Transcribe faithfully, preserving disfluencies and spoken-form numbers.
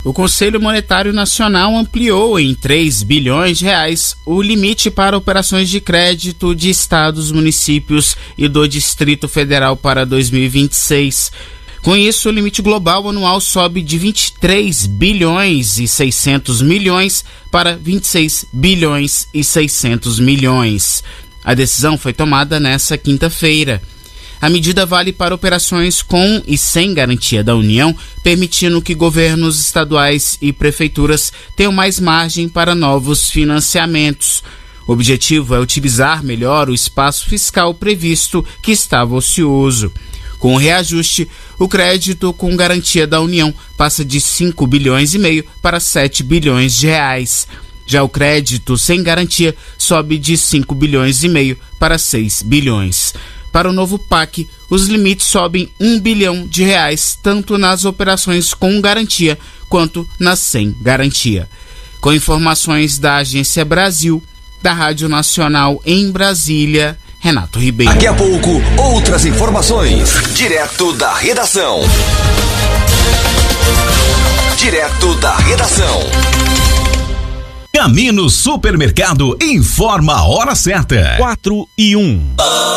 O Conselho Monetário Nacional ampliou em três bilhões de reais o limite para operações de crédito de estados, municípios e do Distrito Federal para dois mil e vinte e seis. Com isso, o limite global anual sobe de vinte e três bilhões e seiscentos milhões para vinte e seis bilhões e seiscentos milhões. A decisão foi tomada nesta quinta-feira. A medida vale para operações com e sem garantia da União, permitindo que governos estaduais e prefeituras tenham mais margem para novos financiamentos. O objetivo é utilizar melhor o espaço fiscal previsto que estava ocioso. Com o reajuste, o crédito com garantia da União passa de cinco bilhões e meio para sete bilhões de reais. Já o crédito sem garantia sobe de cinco bilhões e meio para seis bilhões. Para o novo P A C, os limites sobem um bilhão de reais, tanto nas operações com garantia quanto nas sem garantia. Com informações da Agência Brasil, da Rádio Nacional em Brasília, Renato Ribeiro. Daqui a pouco, outras informações, direto da redação. Direto da redação. Camino Supermercado informa a hora certa. quatro e um.